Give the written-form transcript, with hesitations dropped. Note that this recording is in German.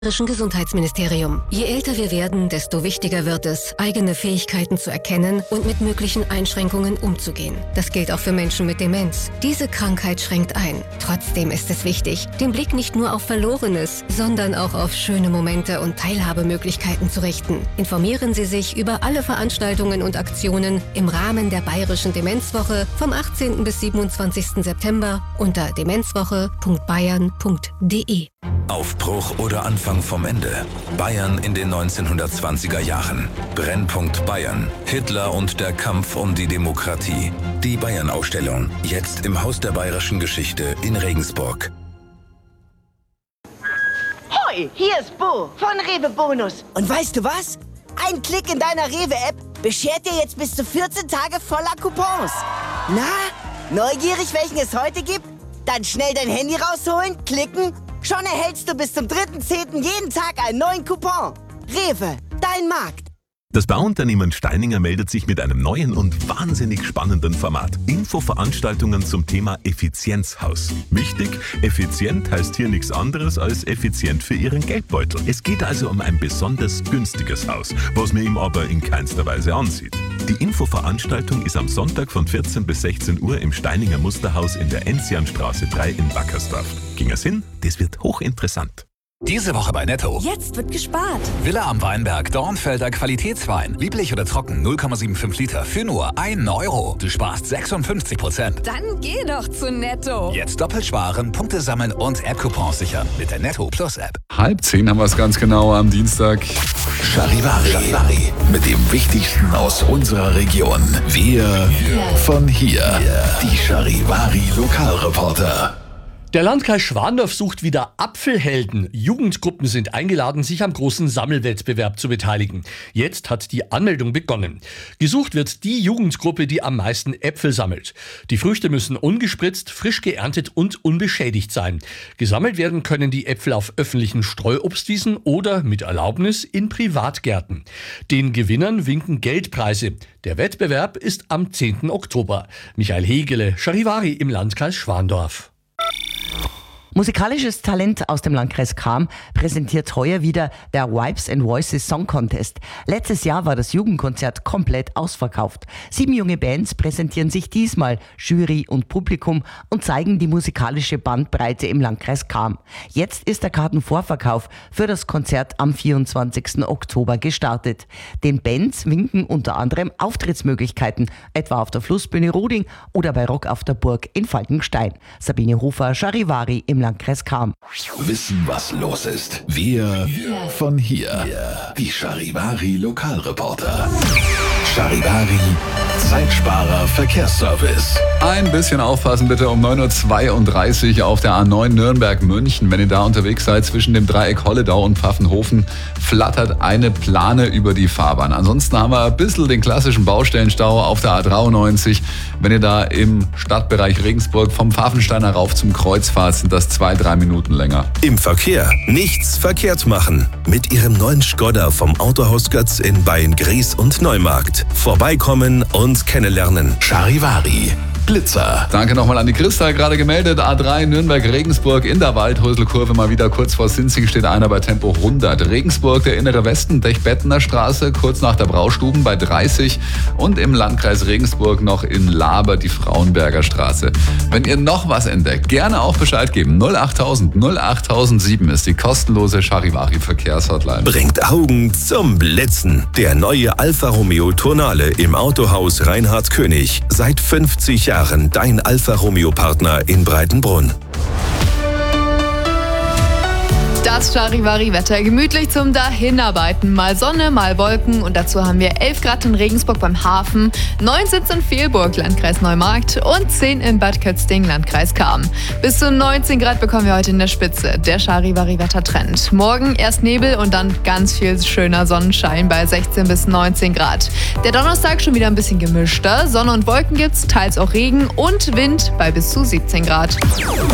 Gesundheitsministerium. Je älter wir werden, desto wichtiger wird es, eigene Fähigkeiten zu erkennen und mit möglichen Einschränkungen umzugehen. Das gilt auch für Menschen mit Demenz. Diese Krankheit schränkt ein. Trotzdem ist es wichtig, den Blick nicht nur auf Verlorenes, sondern auch auf schöne Momente und Teilhabemöglichkeiten zu richten. Informieren Sie sich über alle Veranstaltungen und Aktionen im Rahmen der Bayerischen Demenzwoche vom 18. bis 27. September unter demenzwoche.bayern.de. Aufbruch oder Anfang vom Ende. Bayern in den 1920er Jahren. Brennpunkt Bayern. Hitler und der Kampf um die Demokratie. Die Bayern-Ausstellung. Jetzt im Haus der Bayerischen Geschichte in Regensburg. Hoi, hier ist Bo von Rewe Bonus. Und weißt du was? Ein Klick in deiner Rewe-App beschert dir jetzt bis zu 14 Tage voller Coupons. Na, neugierig, welchen es heute gibt? Dann schnell dein Handy rausholen, klicken. Schon erhältst du bis zum 3.10. jeden Tag einen neuen Coupon. Rewe, dein Markt. Das Bauunternehmen Steininger meldet sich mit einem neuen und wahnsinnig spannenden Format. Infoveranstaltungen zum Thema Effizienzhaus. Wichtig, effizient heißt hier nichts anderes als effizient für Ihren Geldbeutel. Es geht also um ein besonders günstiges Haus, was man ihm aber in keinster Weise ansieht. Die Infoveranstaltung ist am Sonntag von 14 bis 16 Uhr im Steininger Musterhaus in der Enzianstraße 3 in Wackersdorf. Ging es hin? Das wird hochinteressant. Diese Woche bei Netto. Jetzt wird gespart. Villa am Weinberg, Dornfelder Qualitätswein. Lieblich oder trocken, 0,75 Liter für nur 1 Euro. Du sparst 56%. Dann geh doch zu Netto. Jetzt doppelt sparen, Punkte sammeln und App-Coupons sichern mit der Netto Plus App. 9:30 haben wir es ganz genau am Dienstag. Charivari. Mit dem Wichtigsten aus unserer Region. Wir von hier. Die Charivari Lokalreporter. Der Landkreis Schwandorf sucht wieder Apfelhelden. Jugendgruppen sind eingeladen, sich am großen Sammelwettbewerb zu beteiligen. Jetzt hat die Anmeldung begonnen. Gesucht wird die Jugendgruppe, die am meisten Äpfel sammelt. Die Früchte müssen ungespritzt, frisch geerntet und unbeschädigt sein. Gesammelt werden können die Äpfel auf öffentlichen Streuobstwiesen oder mit Erlaubnis in Privatgärten. Den Gewinnern winken Geldpreise. Der Wettbewerb ist am 10. Oktober. Michael Hegele, Charivari im Landkreis Schwandorf. Musikalisches Talent aus dem Landkreis Cham präsentiert heuer wieder der Vibes and Voices Song Contest. Letztes Jahr war das Jugendkonzert komplett ausverkauft. 7 junge Bands präsentieren sich diesmal Jury und Publikum und zeigen die musikalische Bandbreite im Landkreis Cham. Jetzt ist der Kartenvorverkauf für das Konzert am 24. Oktober gestartet. Den Bands winken unter anderem Auftrittsmöglichkeiten, etwa auf der Flussbühne Ruding oder bei Rock auf der Burg in Falkenstein. Sabine Hofer, Charivari im Landkreis Cham. Wissen, was los ist. Wir von hier. Die Charivari Lokalreporter. Charivari Zeitsparer Verkehrsservice. Ein bisschen aufpassen bitte um 9:32 Uhr auf der A9 Nürnberg-München. Wenn ihr da unterwegs seid zwischen dem Dreieck Holledau und Pfaffenhofen, flattert eine Plane über die Fahrbahn. Ansonsten haben wir ein bisschen den klassischen Baustellenstau auf der A93. Wenn ihr da im Stadtbereich Regensburg vom Pfaffensteiner rauf zum Kreuz fahrt, sind das 2-3 Minuten länger. Im Verkehr nichts verkehrt machen. Mit ihrem neuen Skoda vom Autohaus Götz in Beyen-Gries und Neumarkt. Vorbeikommen und kennenlernen. Charivari. Blitzer. Danke nochmal an die Christa, gerade gemeldet. A3 Nürnberg-Regensburg in der Waldhäuselkurve mal wieder kurz vor Sinzing steht einer bei Tempo 100. Regensburg, der innere Westen, Dechbettener Straße, kurz nach der Braustuben bei 30. Und im Landkreis Regensburg noch in Laber die Frauenberger Straße. Wenn ihr noch was entdeckt, gerne auch Bescheid geben. 08000 08007 ist die kostenlose Charivari Verkehrshotline. Bringt Augen zum Blitzen. Der neue Alfa Romeo Tonale im Autohaus Reinhard König. Seit 50 Jahren dein Alfa Romeo Partner in Breitenbrunn. Das Charivari-Wetter, gemütlich zum Dahinarbeiten. Mal Sonne, mal Wolken und dazu haben wir 11 Grad in Regensburg beim Hafen, 9 Sitz in Vehlburg, Landkreis Neumarkt und 10 in Bad Kötzting, Landkreis Cham. Bis zu 19 Grad bekommen wir heute in der Spitze. Der Charivari-Wettertrend. Morgen erst Nebel und dann ganz viel schöner Sonnenschein bei 16 bis 19 Grad. Der Donnerstag schon wieder ein bisschen gemischter. Sonne und Wolken gibt's, teils auch Regen und Wind bei bis zu 17 Grad.